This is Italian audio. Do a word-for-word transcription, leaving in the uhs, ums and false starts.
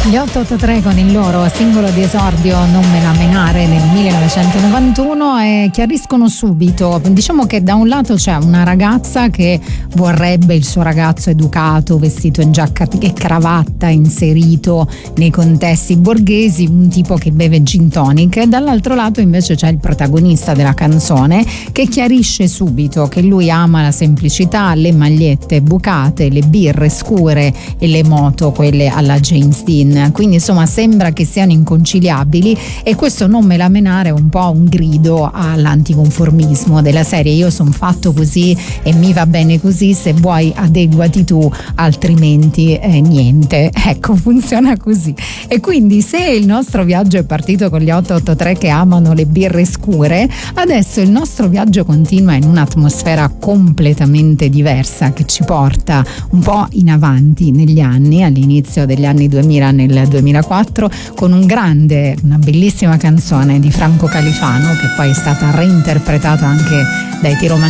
Gli otto otto tre con il loro singolo di esordio Non me la menare nel millenovecentonovantuno e chiariscono subito. Diciamo che da un lato c'è una ragazza che vorrebbe il suo ragazzo educato, vestito in giacca e cravatta, inserito nei contesti borghesi, un tipo che beve gin tonic, e dall'altro lato invece c'è il protagonista della canzone che chiarisce subito che lui ama la semplicità, le magliette bucate, le birre scure e le moto, quelle alla James Dean. Quindi insomma sembra che siano inconciliabili, e questo Non me la menare è un po' un grido all'anticonformismo della serie: io sono fatto così e mi va bene così, se vuoi adeguati tu, altrimenti eh, niente. Ecco, funziona così. E quindi se il nostro viaggio è partito con gli otto otto tre che amano le birre scure, adesso il nostro viaggio continua in un'atmosfera completamente diversa che ci porta un po' in avanti negli anni, all'inizio degli anni duemila, nel duemilaquattro, con un grande, una bellissima canzone di Franco Califano che poi è stata reinterpretata anche dai Tiro